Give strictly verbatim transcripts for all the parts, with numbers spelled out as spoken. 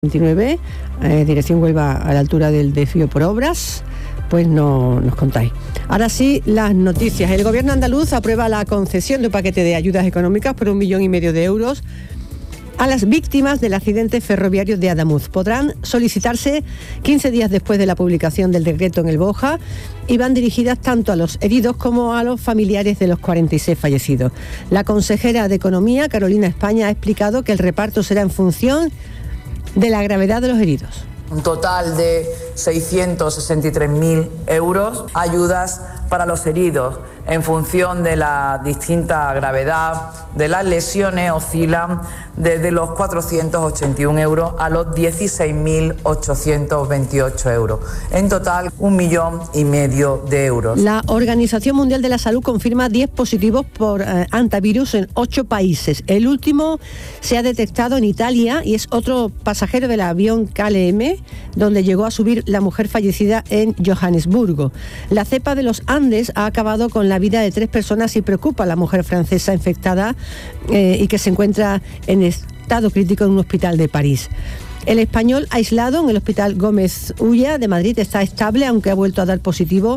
veintinueve, eh, dirección Huelva a la altura del desvío por obras, pues no nos contáis. Ahora sí, las noticias. El gobierno andaluz aprueba la concesión de un paquete de ayudas económicas por un millón y medio de euros a las víctimas del accidente ferroviario de Adamuz. Podrán solicitarse quince días después de la publicación del decreto en el BOJA y van dirigidas tanto a los heridos como a los familiares de los cuarenta y seis fallecidos. La consejera de Economía, Carolina España, ha explicado que el reparto será en función de la gravedad de los heridos. Un total de seiscientos sesenta y tres mil euros, ayudas para los heridos en función de la distinta gravedad de las lesiones, oscilan desde los cuatrocientos ochenta y uno euros a los dieciséis mil ochocientos veintiocho euros. En total, un millón y medio de euros. La Organización Mundial de la Salud confirma diez positivos por eh, hantavirus en ocho países. El último se ha detectado en Italia y es otro pasajero del avión K L M, donde llegó a subir la mujer fallecida en Johannesburgo. La cepa de los Andes ha acabado con la vida de tres personas y preocupa a la mujer francesa infectada eh, y que se encuentra en estado crítico en un hospital de París. El español aislado en el Hospital Gómez Ulla de Madrid está estable, aunque ha vuelto a dar positivo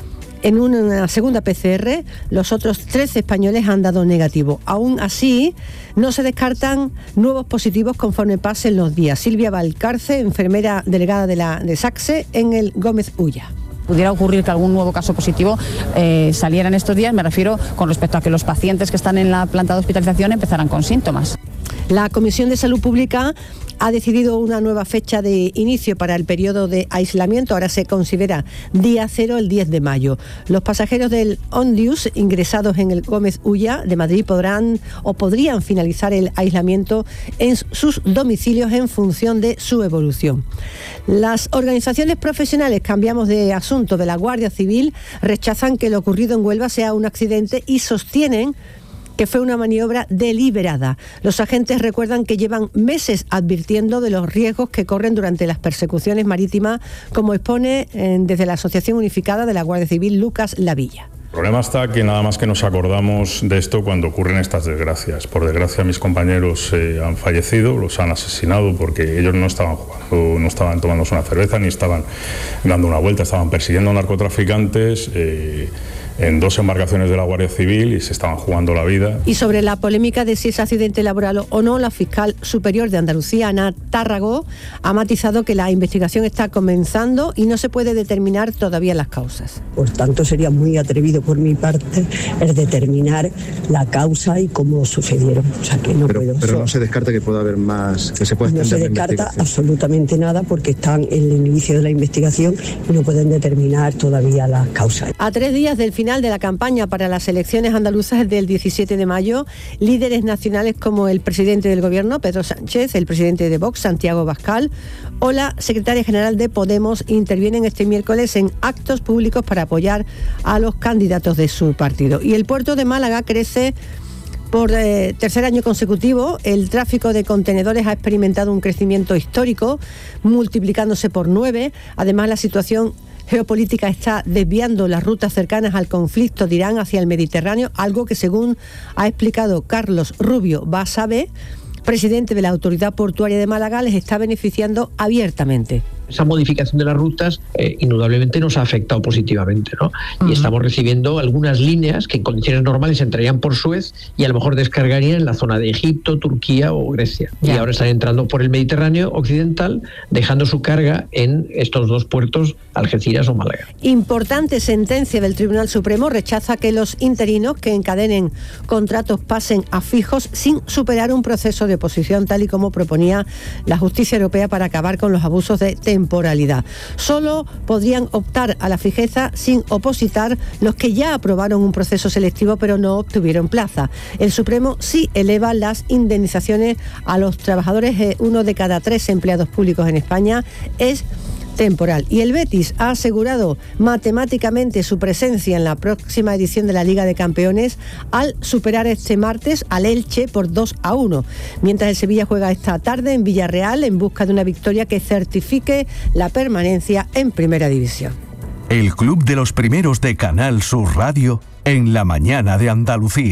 en una segunda P C R. Los otros trece españoles han dado negativo. Aún así, no se descartan nuevos positivos conforme pasen los días. Silvia Valcarce, enfermera delegada de la de SACSE en el Gómez Ulla. Pudiera ocurrir que algún nuevo caso positivo eh, saliera en estos días, me refiero con respecto a que los pacientes que están en la planta de hospitalización empezaran con síntomas. La Comisión de Salud Pública ha decidido una nueva fecha de inicio para el periodo de aislamiento. Ahora se considera día cero el diez de mayo. Los pasajeros del Ondius ingresados en el Gómez Ulla de Madrid podrán o podrían finalizar el aislamiento en sus domicilios en función de su evolución. Las organizaciones profesionales, cambiamos de asunto, de la Guardia Civil, rechazan que lo ocurrido en Huelva sea un accidente y sostienen que fue una maniobra deliberada. Los agentes recuerdan que llevan meses advirtiendo de los riesgos que corren durante las persecuciones marítimas, como expone eh, desde la Asociación Unificada de la Guardia Civil Lucas Lavilla. El problema está que nada más que nos acordamos de esto cuando ocurren estas desgracias. Por desgracia, mis compañeros eh, han fallecido, los han asesinado porque ellos no estaban jugando, no estaban tomándose una cerveza, ni estaban dando una vuelta, estaban persiguiendo narcotraficantes eh, en dos embarcaciones de la Guardia Civil y se estaban jugando la vida. Y sobre la polémica de si es accidente laboral o no, la fiscal superior de Andalucía, Ana Tárrago, ha matizado que la investigación está comenzando y no se puede determinar todavía las causas. Por tanto, sería muy atrevido por mi parte el determinar la causa y cómo sucedieron. O sea, que no pero, puedo. Pero no se descarta que pueda haber más, que se pueda extender. No se descarta absolutamente nada porque están en el inicio de la investigación y no pueden determinar todavía las causas. A tres días del final de la campaña para las elecciones andaluzas del diecisiete de mayo, líderes nacionales como el presidente del gobierno, Pedro Sánchez, el presidente de Vox, Santiago Abascal, o la secretaria general de Podemos intervienen este miércoles en actos públicos para apoyar a los candidatos de su partido. Y el puerto de Málaga crece por eh, tercer año consecutivo. El tráfico de contenedores ha experimentado un crecimiento histórico, multiplicándose por nueve. Además, la situación geopolítica está desviando las rutas cercanas al conflicto de Irán hacia el Mediterráneo, algo que, según ha explicado Carlos Rubio Basabe, presidente de la Autoridad Portuaria de Málaga, les está beneficiando abiertamente. Esa modificación de las rutas eh, indudablemente nos ha afectado positivamente, ¿no? Uh-huh. Y estamos recibiendo algunas líneas que en condiciones normales entrarían por Suez y a lo mejor descargarían en la zona de Egipto, Turquía o Grecia. Yeah. Y ahora están entrando por el Mediterráneo occidental, dejando su carga en estos dos puertos, Algeciras o Málaga. Importante sentencia del Tribunal Supremo rechaza que los interinos que encadenen contratos pasen a fijos sin superar un proceso de oposición, tal y como proponía la justicia europea para acabar con los abusos de temporalidad. Solo podrían optar a la fijeza sin opositar los que ya aprobaron un proceso selectivo pero no obtuvieron plaza. El Supremo sí eleva las indemnizaciones a los trabajadores. Uno de cada tres empleados públicos en España es temporal. Y el Betis ha asegurado matemáticamente su presencia en la próxima edición de la Liga de Campeones al superar este martes al Elche por dos a uno, mientras el Sevilla juega esta tarde en Villarreal en busca de una victoria que certifique la permanencia en Primera División. El Club de los Primeros de Canal Sur Radio en la mañana de Andalucía.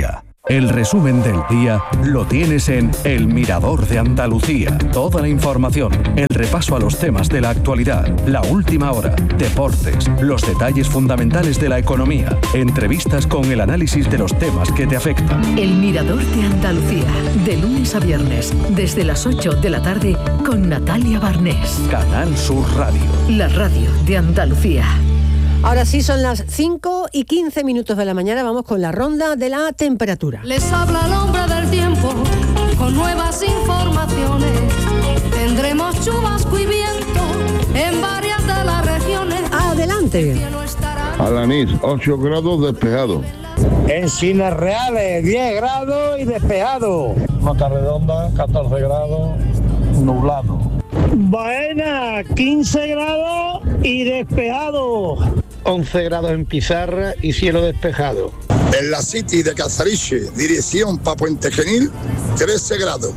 El resumen del día lo tienes en El Mirador de Andalucía. Toda la información, el repaso a los temas de la actualidad, la última hora, deportes, los detalles fundamentales de la economía, entrevistas con el análisis de los temas que te afectan. El Mirador de Andalucía, de lunes a viernes, desde las ocho de la tarde, con Natalia Barnés. Canal Sur Radio. La radio de Andalucía. Ahora sí, son las cinco y quince minutos de la mañana. Vamos con la ronda de la temperatura. Les habla el hombre del tiempo con nuevas informaciones. Tendremos chubasco y viento en varias de las regiones. Adelante. Alanís, ocho grados despejado. Encinas Reales, diez grados y despejado. Mata Redonda, catorce grados, nublado. Baena, quince grados y despejado. once grados en Pizarra y cielo despejado. En la City de Casariche, dirección pa' Puente Genil, trece grados.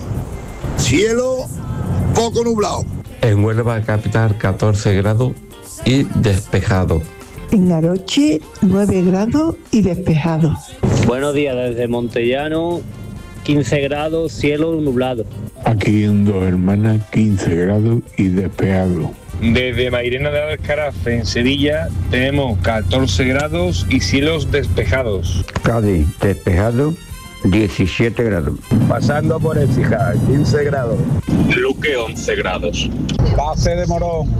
Cielo poco nublado. En Huelva capital, catorce grados y despejado. En Aroche, nueve grados y despejado. Buenos días desde Montellano, quince grados, cielo nublado. Aquí en Dos Hermanas, quince grados y despejado. Desde Mairena de Alcaraz, en Sevilla, tenemos catorce grados y cielos despejados. Cádiz, despejado, diecisiete grados. Pasando por Écija, quince grados. Luque, once grados. Base de Morón,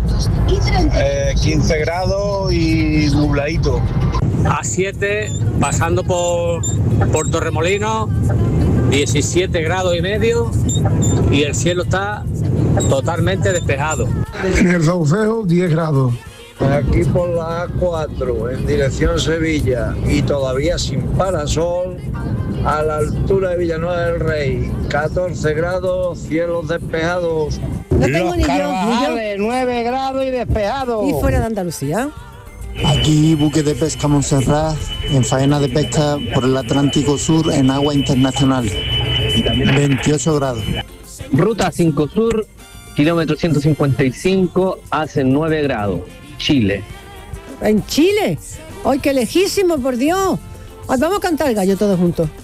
eh, quince grados y nubladito. A siete, pasando por, por Torremolinos, diecisiete grados y medio y el cielo está totalmente despejado. En el Saucedo, diez grados. Aquí por la A cuatro, en dirección Sevilla, y todavía sin parasol, a la altura de Villanueva del Rey, catorce grados, cielos despejados. No tengo ni yo, Carvajales, nueve grados y despejado. ¿Y fuera de Andalucía? Aquí, buque de pesca Montserrat, en faena de pesca por el Atlántico Sur, en agua internacional, veintiocho grados. Ruta cinco Sur, kilómetro ciento cincuenta y cinco, hace nueve grados, Chile. ¿En Chile? ¡Ay, qué lejísimo, por Dios! Ay, vamos a cantar el gallo todos juntos.